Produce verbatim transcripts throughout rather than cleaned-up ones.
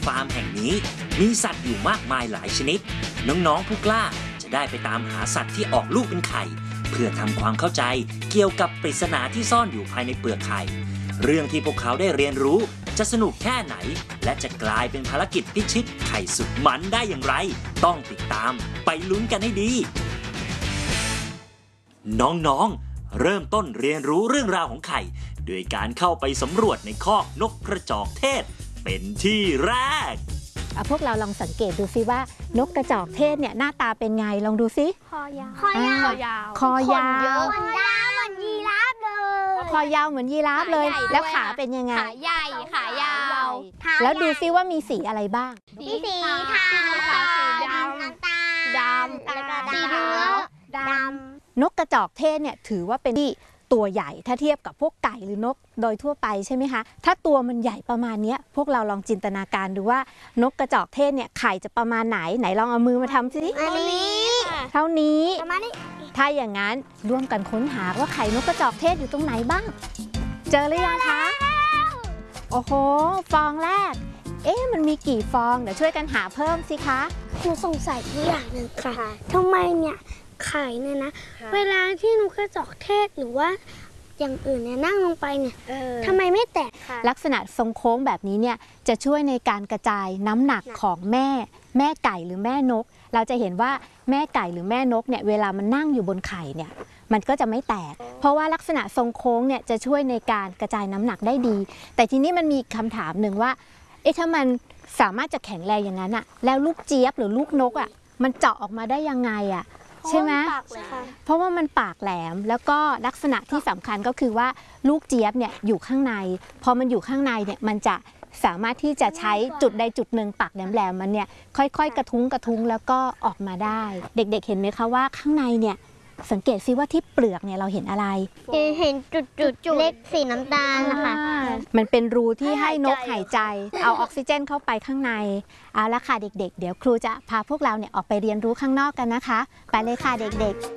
ฟาร์มแห่งนี้มีสัตว์อยู่มากมายหลายชนิดน้องๆผู้กล้าจะได้ไปตามหาสัตว์ที่ออกลูกเป็นไข่เพื่อทำความเข้าใจเกี่ยวกับปริศนาที่ซ่อนอยู่ภายในเปลือกไข่เรื่องที่พวกเขาได้เรียนรู้จะสนุกแค่ไหนและจะกลายเป็นภารกิจพิชิตไข่สุดมันได้อย่างไรต้องติดตามไปลุ้นกันให้ดีน้องๆเริ่มต้นเรียนรู้เรื่องราวของไข่โดยการเข้าไปสำรวจในคอกนกกระจอกเทศเป็นที่แรกพวกเราลองสังเกตดูซิว่านกกระจอกเทศเนี่ยหน้าตาเป็นไงลองดูซิคอยาวคอยาวคอยาวคอยาวเหมือนยีราฟเลยคอยาวเหมือนยีราฟเลยแล้วขาเป็นยังไงขาใหญ่ขายาวแล้วดูซิว่ามีสีอะไรบ้างมีสีขาวดำน้ำตาลดำแล้วก็สีเหลืองดำนกกระจอกเทศเนี่ยถือว่าเป็นที่ตัวใหญ่ถ้าเทียบกับพวกไก่หรือนกโดยทั่วไปใช่ไหมคะถ้าตัวมันใหญ่ประมาณนี้พวกเราลองจินตนาการดูว่านกกระจอกเทศเนี่ยไข่จะประมาณไหนไหนลองเอามือมาทำสิอันนี้เท่านี้ประมาณนี้ถ้าอย่างนั้นร่วมกันค้นหาว่าไข่นกกระจอกเทศอยู่ตรงไหนบ้างเจอหรือยังคะโอ้โหฟองแรกเอ๊ะมันมีกี่ฟองเดี๋ยวช่วยกันหาเพิ่มสิคะหนูสงสัยอีกอย่างหนึ่งค่ะทำไมเนี่ยไข่เนี่ยนะเวลาที่นกกระจอกเทศหรือว่าอย่างอื่นเนี่ยนั่งลงไปเนี่ยทำไมไม่แตกค่ะลักษณะทรงโค้งแบบนี้เนี่ยจะช่วยในการกระจายน้ำหนักของแม่แม่ไก่หรือแม่นกเราจะเห็นว่าแม่ไก่หรือแม่นกเนี่ยเวลามันนั่งอยู่บนไข่เนี่ยมันก็จะไม่แตกเพราะว่าลักษณะทรงโค้งเนี่ยจะช่วยในการกระจายน้ำหนักได้ดีแต่ทีนี้มันมีคำถามหนึ่งว่าเอ๊ะถ้ามันสามารถจะแข็งแรงอย่างนั้นอะแล้วลูกเจี๊ยบหรือลูกนกอะมันเจาะออกมาได้ยังไงอะใช่ไหมเพราะว่ามันปากแหลมแล้วก็ลักษณะที่สำคัญก็คือว่าลูกเจี๊ยบเนี่ยอยู่ข้างในพอมันอยู่ข้างในเนี่ยมันจะสามารถที่จะใช้จุดใดจุดหนึ่งปากแหลมๆมันเนี่ยค่อยๆกระทุ้งกระทุ้งแล้วก็ออกมาได้เด็กๆเห็นไหมคะว่าข้างในเนี่ยสังเกตซิว่าที่เปลือกเนี่ยเราเห็นอะไรเห็นจุดๆเล็กสีน้ำตาลนะคะมันเป็นรูที่ให้นกหายใจเอาออกซิเจนเข้าไปข้างในเอาละค่ะเด็กๆเดี๋ยวครูจะพาพวกเราเนี่ยออกไปเรียนรู้ข้างนอกกันนะคะไปเลยค่ะเด็กๆ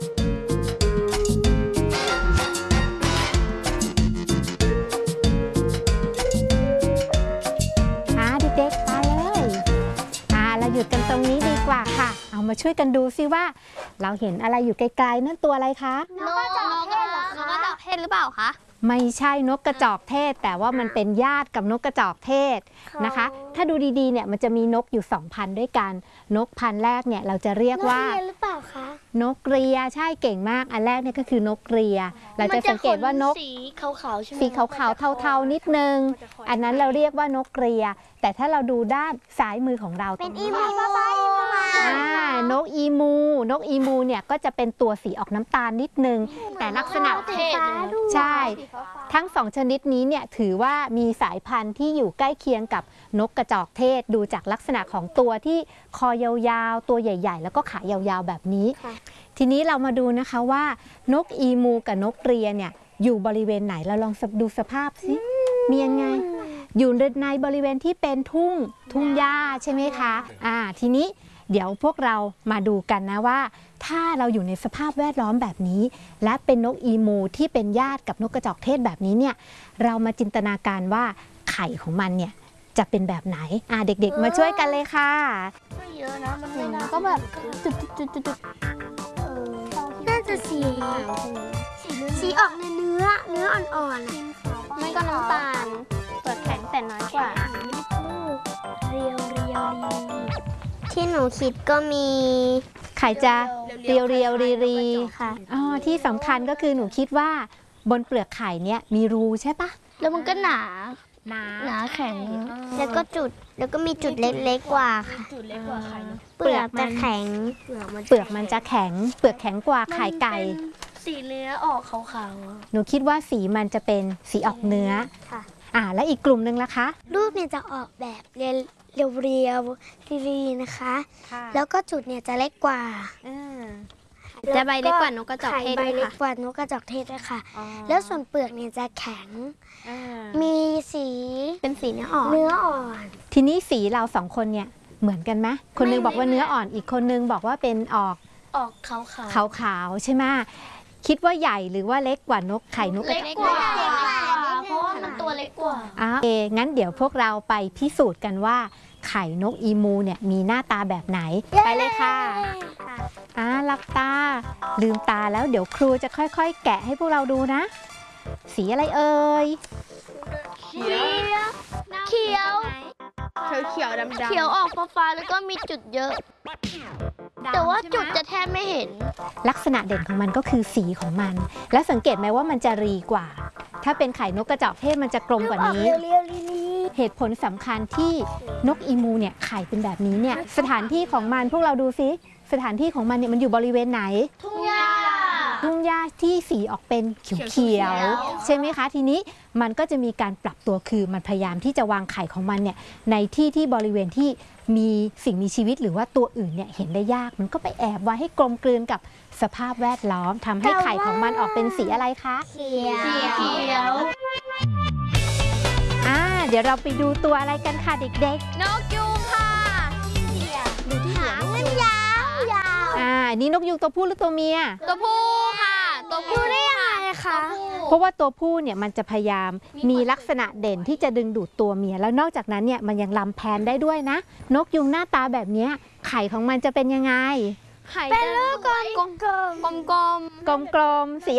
อ่าเด็กๆไปเลยอ่าเราหยุดกันตรงนี้ดีกว่าค่ะเอามาช่วยกันดูซิว่าเราเห็นอะไรอยู่ไกลๆนั่นตัวอะไรคะนกกระจอกเทศเหรอคะนกกระจอกเทศหรือเปล่าคะไม่ใช่นกกระจอกเทศแต่ว่ามันเป็นญาติกับนกกระจอกเทศนะคะถ้าดูดีๆเนี่ยมันจะมีนกอยู่สองพันด้วยกันนกพันแรกเนี่ยเราจะเรียกว่านกเรียหรือเปล่าคะนกเรียใช่เก่งมากอันแรกเนี่ยก็คือนกเรียเราจะสังเกตว่านกสีขาวๆใช่ไหมสีขาวๆเทาๆนิดนึงอันนั้นเราเรียกว่านกเรียแต่ถ้าเราดูด้านซ้ายมือของเราเป็นอีมูป้าอีมูนกอีมูนกอีมูเนี่ยก็จะเป็นตัวสีออกน้ำตาลนิดนึงแต่ลักษณะใช่ทั้งสองชนิดนี้เนี่ยถือว่ามีสายพันธุ์ที่อยู่ใกล้เคียงกับนกกระจอกเทศดูจากลักษณะของตัวที่คอยาวๆตัวใหญ่ๆแล้วก็ขายาวๆแบบนี้ทีนี้เรามาดูนะคะว่านกอีมูกับนกเรียเนี่ยอยู่บริเวณไหนเราลองดูสภาพสิมียังไงอยู่ในบริเวณที่เป็นทุ่งทุ่งหญ้าใช่ไหมคะอ่าทีนี้เดี๋ยวพวกเรามาดูกันนะว่าถ้าเราอยู่ในสภาพแวดล้อมแบบนี้และเป็นนกอีมูที่เป็นญาติกับนกกระจอกเทศแบบนี้เนี่ยเรามาจินตนาการว่าไข่ของมันเนี่ยจะเป็นแบบไหนอ่าเด็กๆมาช่วยกันเลยค่ะไม่เยอะนะมันไม่น่าก็แบบจุดๆๆน่าจะสีสีออกในเนื้อเนื้ออ่อนๆไม่ก็น้ำตาลเปลือกแข็งแต่น้อยกว่าเรียวเรียวที่หนูคิดก็มีไข่จะเรียวเรียวรีรีค่ะอ๋อที่สำคัญก็คือหนูคิดว่าบนเปลือกไข่เนี่ยมีรูใช่ปะแล้วมันก็หนาหนาหนาแข็งแล้วก็จุดแล้วก็มีจุดเล็กๆกว่าค่ะจุดเล็กกว่าไข่เปลือกจะแข็งเปลือกมันจะแข็งเปลือกแข็งกว่าไข่ไก่สีเนื้อออกขาวๆหนูคิดว่าสีมันจะเป็นสีออกเนื้อค่ะอ่าแล้วอีกกลุ่มนึงล่ะคะรูปเนี่ยจะออกแบบเรียวเรียวเรียวรีนะคะแล้วก็จุดเนี่ยจะเล็กกว่าจะใบเล็กกว่านกกระจอกเทศด้วยค่ะใบเล็กกว่านกกระจอกเทศด้วยค่ะแล้วส่วนเปลือกเนี่ยจะแข็งมีสีเป็นสีเนื้ออ่อนเนื้ออ่อนทีนี้สีเราสองคนเนี่ยเหมือนกันไหมคนนึงบอกว่าเนื้ออ่อนอีกคนนึงบอกว่าเป็นออกออกขาวขาวขาวใช่ไหมคิดว่าใหญ่หรือว่าเล็กกว่านกไข่นกกระจอกเล็กกว่าเพราะว่ามันตัวตัวเล็กกว่าอ้าวโอเคงั้นเดี๋ยวพวกเราไปพิสูจน์กันว่าไข่นกอีมูเนี่ยมีหน้าตาแบบไหน ไปเลยค่ะอ่าหลับตา ลืมตาแล้วเดี๋ยวครูจะค่อยๆ แกะให้พวกเราดูนะ สีอะไรเอ่ยเขียวเขียวเขียวเขียวดำดำเขียวออกฟ้าๆแล้วก็มีจุดเยอะ แต่ว่าจุดจะแทบไม่เห็นลักษณะเด่นของมันก็คือสีของมัน แล้วสังเกตไหมว่ามันจะรีกว่า ถ้าเป็นไข่นกกระจอกเทศมันจะกลมกว่านี้ เหตุผลสำคัญที่นกอีมูเนี่ยไข่เป็นแบบนี้เนี่ยสถานที่ของมันพวกเราดูซิสถานที่ของมันเนี่ยมันอยู่บริเวณไหนทุ่งหญ้าทุ่งหญ้าที่สีออกเป็นเขียวๆใช่ไหมคะทีนี้มันก็จะมีการปรับตัวคือมันพยายามที่จะวางไข่ของมันเนี่ยในที่ที่บริเวณที่มีสิ่งมีชีวิตหรือว่าตัวอื่นเนี่ยเห็นได้ยากมันก็ไปแอบไว้ให้กลมกลืนกับสภาพแวดล้อมทำให้ไข่ของมันออกเป็นสีอะไรคะเขียวสีเขียวอ่าเดี๋ยวเราไปดูตัวอะไรกันค่ะเด็กนกยูงค่ะหางมันยาวยาวๆอ่านี่นกยูงตัวผู้หรือตัวเมียตัวผู้ค่ะ ตัวผู้ได้ยังไงคะเพราะว่าตัวผู้เนี่ยมันจะพยายามมีลักษณะเด่นที่จะดึงดูดตัวเมียแล้วนอกจากนั้นเนี่ยมันยังลำแพนได้ด้วยนะ นกยูงหน้าตาแบบเนี้ยไข่ของมันจะเป็นยังไงไข่เป็นลูกกลมกลมกลมกลมๆสี